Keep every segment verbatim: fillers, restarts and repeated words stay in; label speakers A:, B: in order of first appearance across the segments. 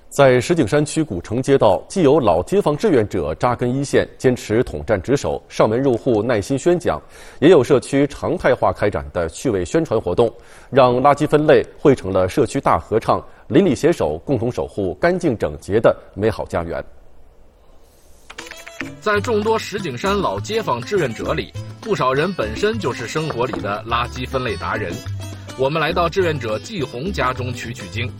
A: 在石景山区古城街道，既有老街坊志愿者扎根一线，坚持统战值守，上门入户耐心宣讲，也有社区常态化开展的趣味宣传活动，让垃圾分类汇成了社区大合唱，邻里携手，共同守护干净整洁的美好家园。
B: 在众多石景山老街坊志愿者里，不少人本身就是生活里的垃圾分类达人。我们来到志愿者季红家中取取经。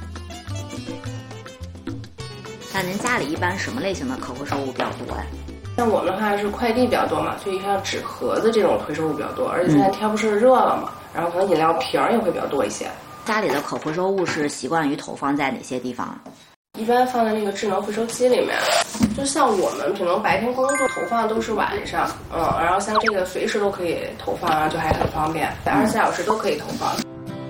C: 那您家里一般什么类型的可回收物比较多呀？
D: 像我们的话是快递比较多嘛，所以像纸盒子这种回收物比较多，而且现在天不是热了嘛，然后可能饮料瓶也会比较多一些。
C: 家里的可回收物是习惯于投放在哪些地方？
D: 一般放在那个智能回收机里面。就像我们可能白天工作投放都是晚上，嗯，然后像这个随时都可以投放啊，就还很方便，二十四小时都可以投放。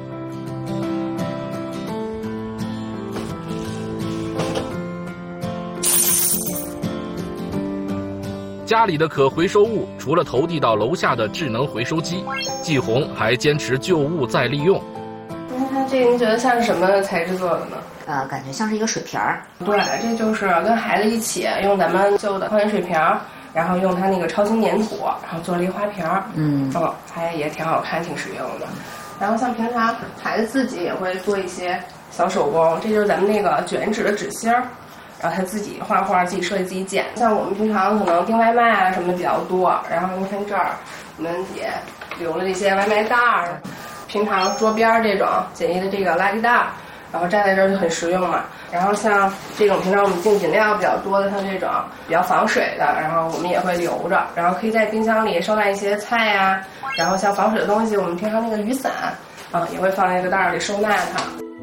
B: 家里的可回收物除了投递到楼下的智能回收机，季红还坚持旧物再利用。
D: 你看这个，你觉得像是什么材质做的呢？
C: 呃，感觉像是一个水瓶儿。
D: 对，这就是跟孩子一起用咱们旧的矿泉水瓶，然后用它那个超轻粘土，然后做了一个花瓶。嗯，哦，还也挺好看，挺实用的。然后像平常孩子自己也会做一些小手工，这就是咱们那个卷纸的纸芯儿。然后他自己画画，自己设计，自己剪。像我们平常可能订外卖啊什么的比较多，然后您看这儿，我们也留了这些外卖袋儿。平常桌边这种简易的这个垃圾袋，然后站在这儿就很实用嘛。然后像这种平常我们进饮料比较多的，像这种比较防水的，然后我们也会留着，然后可以在冰箱里收纳一些菜呀、啊。然后像防水的东西，我们平常那个雨伞啊也会放在这个袋儿里收纳它。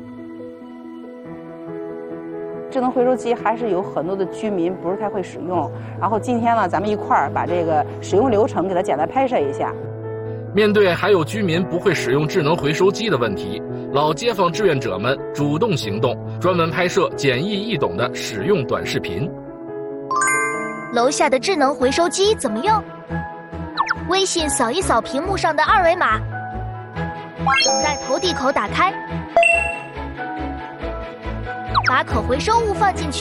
E: 智能回收机还是有很多的居民不是太会使用，然后今天呢，咱们一块儿把这个使用流程给它简单拍摄一下。
B: 面对还有居民不会使用智能回收机的问题，老街坊志愿者们主动行动，专门拍摄简易易懂的使用短视频。
F: 楼下的智能回收机怎么用？微信扫一扫屏幕上的二维码，等待投递口打开。把可回收物放进去。